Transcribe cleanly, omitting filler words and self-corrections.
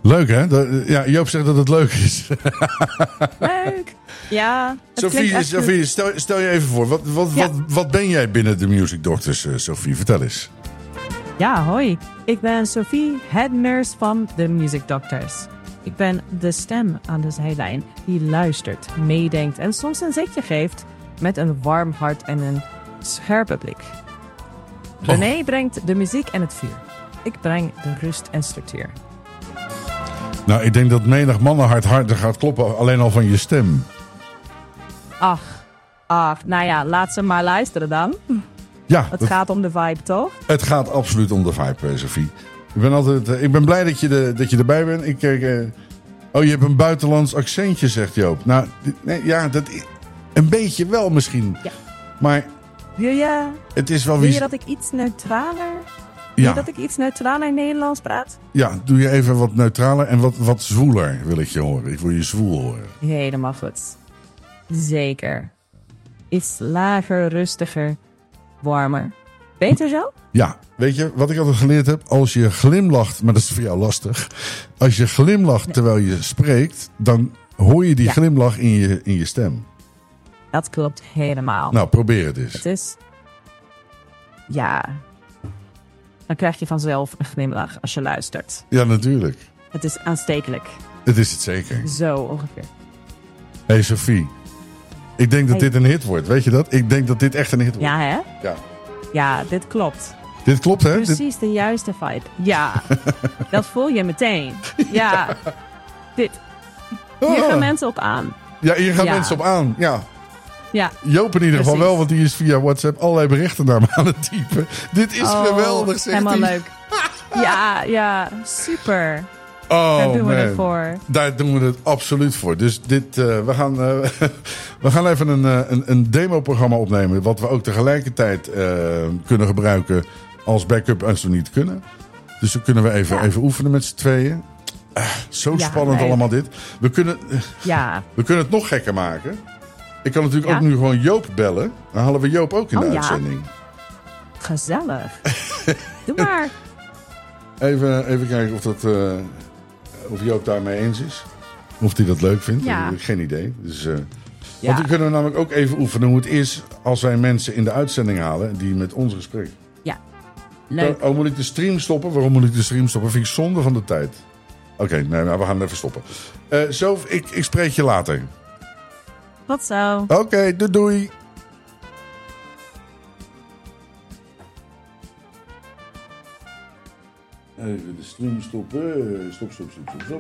Leuk, hè? Ja, Joop zegt dat het leuk is. Leuk. Ja. Sophie, stel je even voor. Wat ben jij binnen de Music Doctors, Sophie? Vertel eens. Ja, hoi. Ik ben Sophie, head nurse van de Music Doctors. Ik ben de stem aan de zijlijn die luistert, meedenkt en soms een zetje geeft met een warm hart en een scherpe blik. René brengt de muziek en het vuur. Ik breng de rust en structuur. Nou, ik denk dat menig mannenhart harder gaat kloppen alleen al van je stem. Ach, nou ja, laat ze maar luisteren dan. Ja, Het gaat om de vibe, toch? Het gaat absoluut om de vibe, Sophie. Ik ben blij dat je erbij bent. Je hebt een buitenlands accentje, zegt Joop. Nou, een beetje wel misschien. Ja. Maar Ja. het is wel Wil je dat ik iets neutraler... Ja. Dat ik iets neutraler Nederlands praat? Ja, doe je even wat neutraler en wat zwoeler wil ik je horen. Ik wil je zwoel horen. Helemaal goed. Zeker. Iets lager, rustiger, warmer. Beter zo? Ja, weet je wat ik altijd geleerd heb? Als je glimlacht, maar dat is voor jou lastig. Als je glimlacht terwijl je spreekt, dan hoor je die glimlach in je stem. Dat klopt helemaal. Nou, probeer het eens. Het is... Ja... Dan krijg je vanzelf een glimlach als je luistert. Ja, natuurlijk. Het is aanstekelijk. Het is het zeker. Zo ongeveer. Hey Sophie, ik denk dat dit een hit wordt. Weet je dat? Ik denk dat dit echt een hit wordt. Ja, hè? Ja. Ja, dit klopt. Dit klopt, hè? Precies de juiste vibe. Ja, dat voel je meteen. Ja, dit. Hier gaan mensen op aan. Ja, hier gaan mensen op aan. Ja. Ja, Joop in ieder geval wel, want die is via WhatsApp allerlei berichten naar me aan het typen. Dit is geweldig, zegt hij. Helemaal leuk. Ja, super. Oh, daar doen we het voor. Daar doen we het absoluut voor. Dus we gaan even een demo-programma opnemen. Wat we ook tegelijkertijd kunnen gebruiken als backup als we niet kunnen. Dus dan kunnen we even oefenen met z'n tweeën. Zo spannend leuk. allemaal dit. We kunnen het nog gekker maken. Ik kan natuurlijk ook nu gewoon Joop bellen. Dan halen we Joop ook in de uitzending. Gezellig. Doe maar. Even kijken of Joop daarmee eens is. Of hij dat leuk vindt. Ja. Geen idee. Dus, want dan kunnen we namelijk ook even oefenen hoe het is als wij mensen in de uitzending halen die met ons gesprek. Ja, leuk. Moet ik de stream stoppen? Waarom moet ik de stream stoppen? Vind ik zonde van de tijd. Oké, we gaan even stoppen. Ik spreek je later. Tot zo. Oké, doei. Even de stream stoppen. Stop.